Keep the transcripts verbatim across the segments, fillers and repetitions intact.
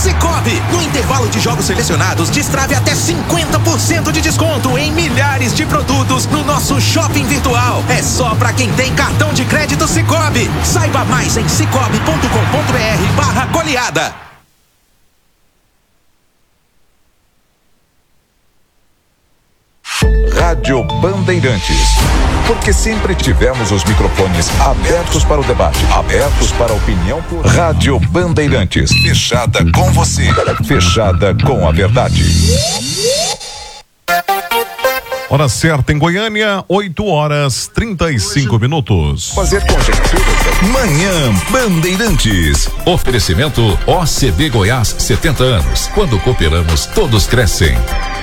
Cicobi, no intervalo de jogos selecionados, destrave até cinquenta por cento de desconto em milhares de produtos no nosso shopping virtual. É só pra quem tem cartão de crédito Cicobi. Saiba mais em cicobi ponto com ponto br barra goleada. Rádio Bandeirantes. Porque sempre tivemos os microfones abertos para o debate, abertos para a opinião. Por... Rádio Bandeirantes. Fechada com você. Fechada com a verdade. Hora certa em Goiânia, oito horas trinta e cinco minutos. Fazer conjecturas. Manhã Bandeirantes. Oferecimento O C B Goiás, setenta anos. Quando cooperamos, todos crescem.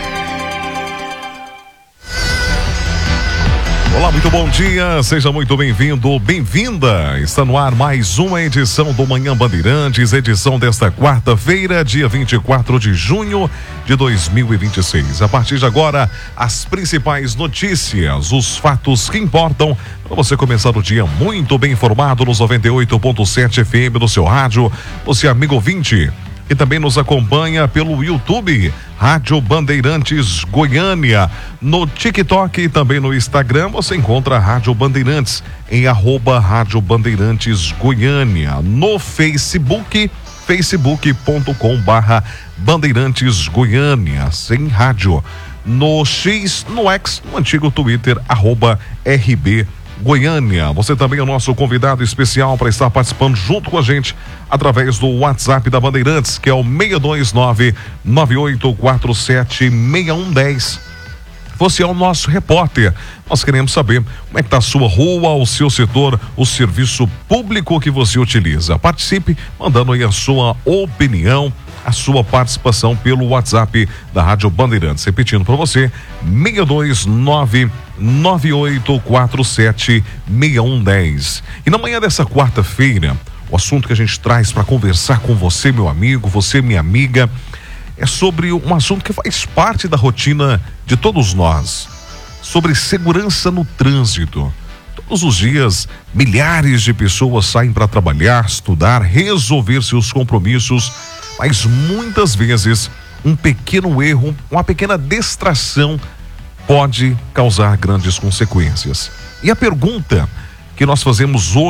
Olá, muito bom dia, seja muito bem-vindo, bem-vinda. Está no ar mais uma edição do Manhã Bandeirantes, edição desta quarta-feira, dia vinte e quatro de junho de dois mil e vinte e seis. A partir de agora, as principais notícias, os fatos que importam, para você começar o dia muito bem informado nos noventa e oito ponto sete F M do seu rádio, você amigo ouvinte. E também nos acompanha pelo YouTube, Rádio Bandeirantes Goiânia. No TikTok e também no Instagram você encontra a Rádio Bandeirantes em arroba Rádio Bandeirantes Goiânia. No Facebook, facebook ponto com barra Bandeirantes Goiânia, sem rádio. No X, no X, no antigo Twitter, arroba R B Goiânia. Você também é o nosso convidado especial para estar participando junto com a gente através do WhatsApp da Bandeirantes, que é o seis dois nove, nove oito quatro sete, seis um um zero. Você é o nosso repórter. Nós queremos saber como é que está a sua rua, o seu setor, o serviço público que você utiliza. Participe mandando aí a sua opinião, a sua participação pelo WhatsApp da Rádio Bandeirantes. Repetindo para você, seis dois nove, nove oito quatro sete, seis um um zero. E na manhã dessa quarta-feira, o assunto que a gente traz para conversar com você, meu amigo, você, minha amiga, é sobre um assunto que faz parte da rotina de todos nós, sobre segurança no trânsito. Todos os dias, milhares de pessoas saem para trabalhar, estudar, resolver seus compromissos, mas muitas vezes um pequeno erro, uma pequena distração pode causar grandes consequências. E a pergunta que nós fazemos hoje